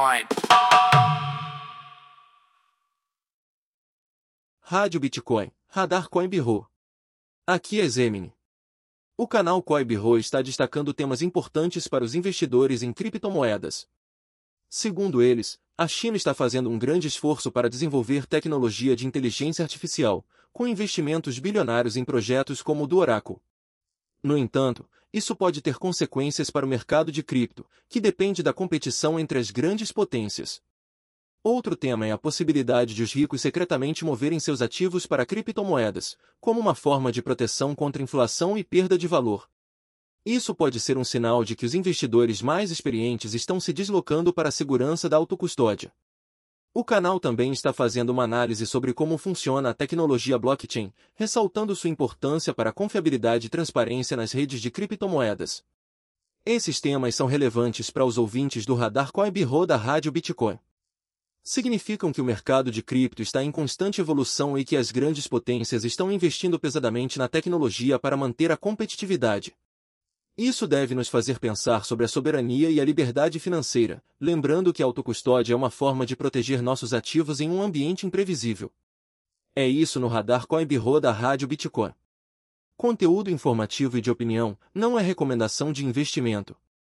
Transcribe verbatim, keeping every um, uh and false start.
Rádio Bitcoin, Radar Coin Bureau. Aqui é Zemini. O canal Coin Bureau está destacando temas importantes para os investidores em criptomoedas. Segundo eles, a China está fazendo um grande esforço para desenvolver tecnologia de inteligência artificial, com investimentos bilionários em projetos como o do Oracle. No entanto, isso pode ter consequências para o mercado de cripto, que depende da competição entre as grandes potências. Outro tema é a possibilidade de os ricos secretamente moverem seus ativos para criptomoedas, como uma forma de proteção contra inflação e perda de valor. Isso pode ser um sinal de que os investidores mais experientes estão se deslocando para a segurança da autocustódia. O canal também está fazendo uma análise sobre como funciona a tecnologia blockchain, ressaltando sua importância para a confiabilidade e transparência nas redes de criptomoedas. Esses temas são relevantes para os ouvintes do Radar Coin Bureau da Rádio Bitcoin. Significam que o mercado de cripto está em constante evolução e que as grandes potências estão investindo pesadamente na tecnologia para manter a competitividade. Isso deve nos fazer pensar sobre a soberania e a liberdade financeira, lembrando que a autocustódia é uma forma de proteger nossos ativos em um ambiente imprevisível. É isso no Radar Coin Bureau da Rádio Bitcoin. Conteúdo informativo e de opinião, não é recomendação de investimento.